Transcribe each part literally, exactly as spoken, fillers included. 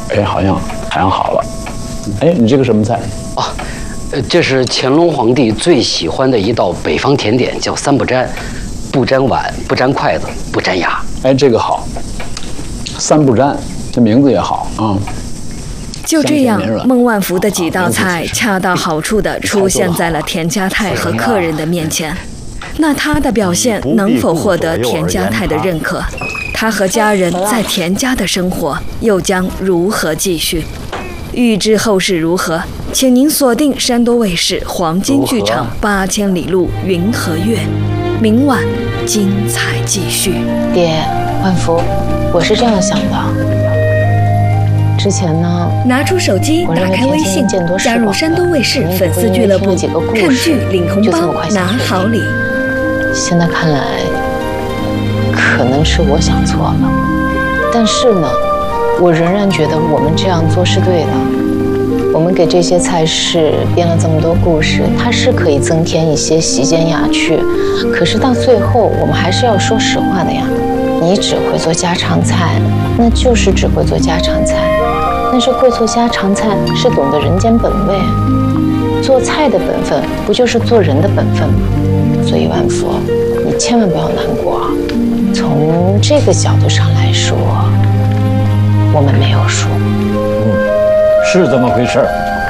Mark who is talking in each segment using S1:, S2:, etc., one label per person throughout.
S1: 哎，好像好像好了。哎，你这个什么菜？
S2: 哦，呃，这是乾隆皇帝最喜欢的一道北方甜点，叫三不沾：不沾碗，不沾筷子，不沾牙。
S1: 哎，这个好，三不沾，这名字也好啊。
S3: 就这样，孟万福的几道菜恰到好处地出现在了田家泰和客人的面前。那他的表现能否获得田家泰的认可？他和家人在田家的生活又将如何继续？欲知后事如何，请您锁定山多卫视黄金剧场《八千里路云和月》，明晚精彩继续。
S4: 爹，万福，我是这样想的。之前呢，
S3: 拿出手机，打开微信，加入山东卫视粉丝俱乐部，看剧领红包，拿好礼。
S4: 现在看来，可能是我想错了，但是呢，我仍然觉得我们这样做是对的。我们给这些菜式编了这么多故事，它是可以增添一些席间雅趣，可是到最后，我们还是要说实话的呀。你只会做家常菜，那就是只会做家常菜。但是会做家常菜是懂得人间本味，做菜的本分不就是做人的本分吗？所以万福，你千万不要难过。从这个角度上来说，我们没有输。
S5: 嗯，是这么回事儿。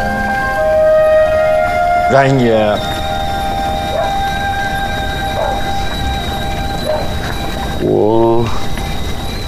S5: 然也，
S2: 我。